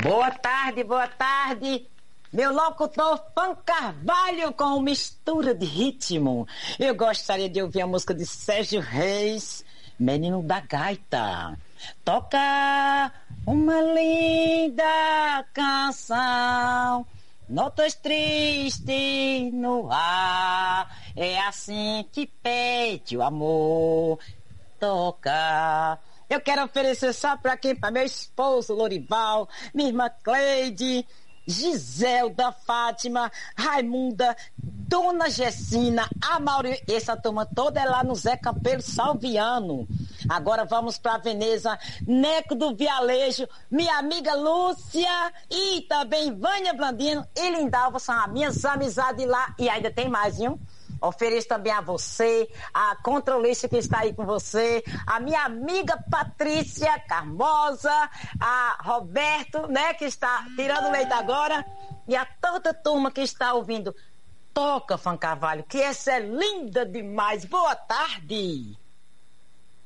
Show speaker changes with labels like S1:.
S1: Boa tarde, boa tarde. Meu locutor Fan Carvalho com mistura de ritmo. Eu gostaria de ouvir a música de Sérgio Reis, Menino da Gaita. Toca uma linda canção, notas tristes no ar. É assim que pede o amor. Toca. Eu quero oferecer só pra quem? Pra meu esposo Lorival, minha irmã Cleide, Giselda, Fátima, Raimunda, Dona Gessina, a Mauri, essa turma toda é lá no Zé Campelo Salviano. Agora vamos pra Veneza, Neco do Vialejo, minha amiga Lúcia e também Vânia Blandino e Lindalva são as minhas amizades lá e ainda tem mais, viu? Ofereço também a você, a controlista que está aí com você, a minha amiga Patrícia Carmosa, a Roberto, né, que está tirando leite agora, e a toda a turma que está ouvindo. Toca, Fan Carvalho, que essa é linda demais. Boa tarde.